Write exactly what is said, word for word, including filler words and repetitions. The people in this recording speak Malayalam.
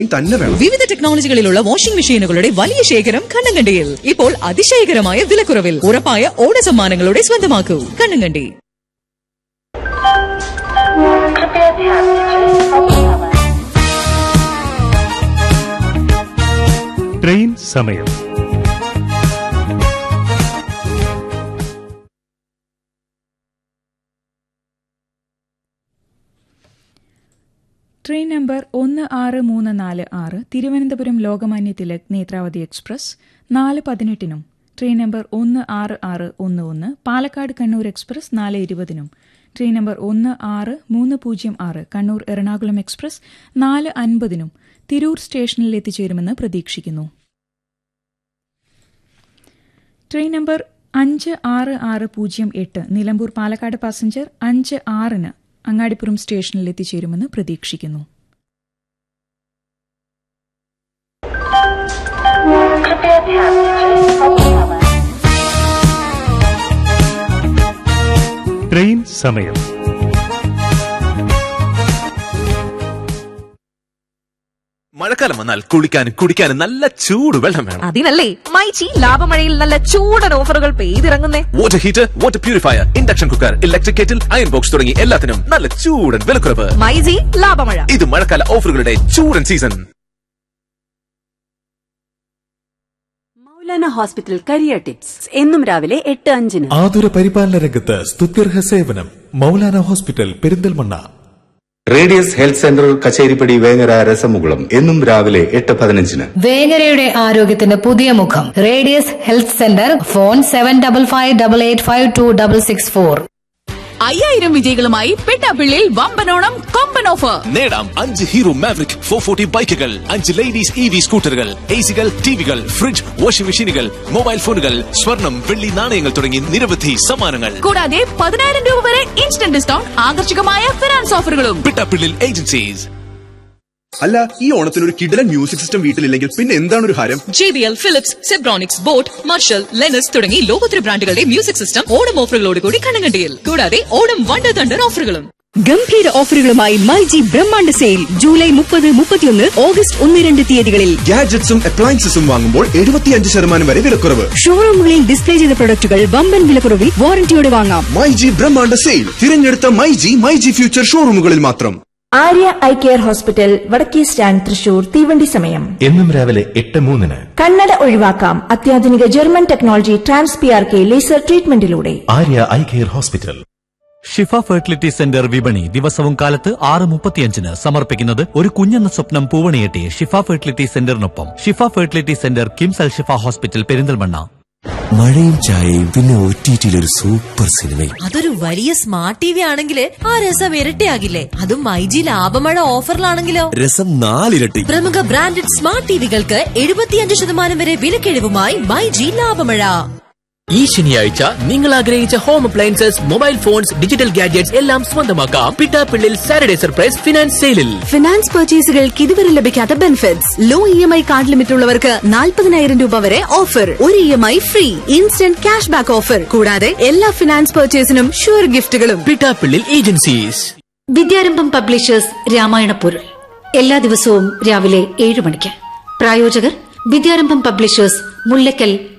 തന്നെ വേണം. വിവിധ ടെക്നോളജികളിലുള്ള വാഷിംഗ് മെഷീനുകളുടെ വലിയ ശേഖരം കണ്ണങ്കണ്ടിയിൽ. ഇപ്പോൾ അതിശയകരമായ വിലക്കുറവിൽ ഉറപ്പായ ഓണ സമ്മാനങ്ങളുടെ സ്വന്തമാക്കൂ. കണ്ണങ്കണ്ടി. ട്രെയിൻ സമയം. ട്രെയിൻ നമ്പർ ഒന്ന് ആറ് മൂന്ന് നാല് ആറ് തിരുവനന്തപുരം ലോകമാന്യ തിലക് നേത്രാവതി എക്സ്പ്രസ് നാല് പതിനെട്ടിനും. ട്രെയിൻ നമ്പർ ഒന്ന് ആറ് ആറ് ഒന്ന് ഒന്ന് പാലക്കാട് കണ്ണൂർ എക്സ്പ്രസ് നാല് ഇരുപതിനും. ട്രെയിൻ നമ്പർ ഒന്ന് ആറ് മൂന്ന് പൂജ്യം ആറ് കണ്ണൂർ എറണാകുളം എക്സ്പ്രസ് നാല് അൻപതിനും തിരൂർ സ്റ്റേഷനിൽ എത്തിച്ചേരുമെന്ന് പ്രതീക്ഷിക്കുന്നു. ട്രെയിൻ നമ്പർ അഞ്ച് ആറ് ആറ് പൂജ്യം എട്ട് നിലമ്പൂർ പാലക്കാട് പാസഞ്ചർ അഞ്ച് ആറിന് അങ്ങാടിപ്പുറം സ്റ്റേഷനിൽ എത്തിച്ചേരുമെന്ന് പ്രതീക്ഷിക്കുന്നു. ട്രെയിൻ സമയം. മഴക്കാലം വന്നാൽ കുളിക്കാനും കുടിക്കാനും നല്ല ചൂട് വെള്ളം വേണം. അതിനല്ലേ മൈച്ചി ലാഭമഴയിൽ നല്ല ചൂടൻ ഓഫറുകൾ പെയ്തിറങ്ങുന്നേ. Water heater, water purifier, induction cooker, electric kettle, iron box തുടങ്ങി എല്ലാത്തിനും നല്ല ചൂടൻ വിലക്കുറവ്. മൈജി ലാഭമഴ. ഇത് മഴക്കാല ഓഫറുകളുടെ ചൂടൻ season. Maulana hospital career tips എന്നും രാവിലെ എട്ട് അഞ്ചിന്. ആതുര പരിപാലന രംഗത്ത് സ്തുത്യർഹ സേവനം. Maulana hospital Perinthalmanna. Radius health centre Kacheripadi Vengara രസമുകുളം എന്നും രാവിലെ എട്ട് പതിനഞ്ചിന്. വേങ്ങരയുടെ ആരോഗ്യത്തിന് പുതിയ മുഖം radius health centre. Phone seven double five double eight five to double six four. അയ്യായിരം വിജയികളുമായി പെട്ടാപ്പിള്ളിയിൽ വമ്പനോണം കൊമ്പൻ ഓഫർ. നേടാം അഞ്ച് ഹീറോ മാവറിക് ഫോർ ഫോർട്ടി ബൈക്കുകൾ, അഞ്ച് ലേഡീസ് ഇ വി സ്കൂട്ടറുകൾ, എ സികൾ, ടിവികൾ, ഫ്രിഡ്ജ്, വാഷിംഗ് മെഷീനുകൾ, മൊബൈൽ ഫോണുകൾ, സ്വർണം, വെള്ളി നാണയങ്ങൾ തുടങ്ങി നിരവധി സമ്മാനങ്ങൾ. കൂടാതെ പതിനായിരം രൂപ വരെ ഇൻസ്റ്റന്റ് ഡിസ്കൗണ്ട്, ആകർഷകമായ ഫിനാൻസ് ഓഫറുകളും. പെട്ടാപ്പിള്ളിൽ ഏജൻസീസ്. അല്ല, ഈ ഓണത്തിന് ഒരു കിടിലൻ മ്യൂസിക് സിസ്റ്റം വീട്ടിലില്ലെങ്കിൽ പിന്നെ എന്താണ് ഒരു ഹരം? J B L, Philips, Zebronics, boat, marshal, ലെനസ് തുടങ്ങി ലോകോത്തര ബ്രാൻഡുകളുടെ മ്യൂസിക് സിസ്റ്റം ഓണം ഓഫറുകളോടുകൂടി കണ്ണങ്കണ്ടിയിൽ. കൂടാതെ ഓണം വണ്ടർ തണ്ടർ ഓഫറുകളും. ഗംഭീര ഓഫറുകളുമായി മൈജി ബ്രഹ്മാണ്ഡ സെയിൽ ജൂലൈ മുപ്പത് മുപ്പത്തിയൊന്ന് ഓഗസ്റ്റ് ഒന്ന് രണ്ട് തീയതികളിൽ. ഗാഡ്ജറ്റ്സും അപ്ലയൻസസും വാങ്ങുമ്പോൾ എഴുപത്തിയഞ്ച് ശതമാനം വരെ വിലക്കുറവ്. ഷോറൂമുകളിൽ ഡിസ്പ്ലേ ചെയ്ത പ്രൊഡക്റ്റുകൾ വമ്പൻ വിലക്കുറവിൽ വാറന്റിയോടെ വാങ്ങാം. മൈജി ബ്രഹ്മാണ്ഡ സെയിൽ തിരഞ്ഞെടുത്ത മൈജി മൈജി ഫ്യൂച്ചർ ഷോറൂമുകളിൽ മാത്രം. ആര്യ ഐ കെയർ ഹോസ്പിറ്റൽ വടക്കേ സ്റ്റാൻഡ് തൃശൂർ. തീവണ്ടി സമയം എന്നും രാവിലെ എട്ട് മൂന്നിന്. കണ്ണട ഒഴിവാക്കാം അത്യാധുനിക German technology trans P R K laser ട്രീറ്റ്മെന്റിലൂടെ. Arya eye care hospital. ഷിഫ ഫെർട്ടിലിറ്റി സെന്റർ വിപണി ദിവസവും കാലത്ത് ആറ് മുപ്പത്തിയഞ്ചിന് സമർപ്പിക്കുന്നത് ഒരു കുഞ്ഞെന്ന സ്വപ്നം പൂവണിയെട്ടി ഷിഫ ഫെർട്ടിലിറ്റി സെന്ററിനൊപ്പം. ഷിഫ ഫെർട്ടിലിറ്റി സെന്റർ കിംസ് അൽ ഷിഫ ഹോസ്പിറ്റൽ പെരിന്തൽമണ്ണ. മഴയും ചായയും പിന്നെ ഒ ടി ടിയിലൊരു സൂപ്പർ സിനിമയും. അതൊരു വലിയ സ്മാർട്ട് ടി വി ആണെങ്കിൽ ആ രസം ഇരട്ടിയാകില്ലേ? അതും മൈജി ലാഭമഴ ഓഫറിലാണെങ്കിലോ രസം നാലിരട്ടി. പ്രമുഖ ബ്രാൻഡഡ് സ്മാർട്ട് ടിവികൾക്ക് എഴുപത്തിയഞ്ച് ശതമാനം വരെ വിലക്കിഴിവുമായി മൈജി ലാഭമഴ. ഈ ശനിയാഴ്ച നിങ്ങൾ ആഗ്രഹിച്ച home appliances, mobile phones, digital gadgets എല്ലാം സ്വന്തമാക്കാം പിട്ടാപ്പിള്ളിൽ സാറ്റർഡേ സർപ്രൈസ് ഫിനാൻസ് സെയിലിൽ. ഫിനാൻസ് പർച്ചേസുകൾക്ക് ഇതുവരെ ലഭിക്കാത്ത benefits. Law E M I card limit ഉള്ളവർക്ക് നാൽപ്പതിനായിരം രൂപ വരെ ഓഫർ. ഒരു E M I free. Instant cash back offer. കൂടാതെ എല്ലാ ഫിനാൻസ് പർച്ചേസിനും ഷുവർ ഗിഫ്റ്റുകളും. പിട്ടാപ്പിള്ളിൽ ഏജൻസീസ്. വിദ്യാരംഭം പബ്ലിഷേഴ്സ് രാമായണ പൊരുൾ എല്ലാ ദിവസവും രാവിലെ ഏഴ് മണിക്ക്. പ്രായോജകർ വിദ്യാരംഭം പബ്ലിഷേഴ്സ്, മുല്ലക്കൽ,